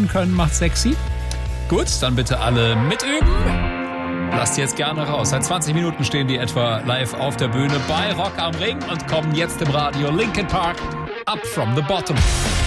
stehen können, macht sexy. Gut, dann bitte alle mitüben. Lasst jetzt gerne raus. Seit 20 Minuten stehen die etwa live auf der Bühne bei Rock am Ring und kommen jetzt im Radio Linkin Park Up From The Bottom.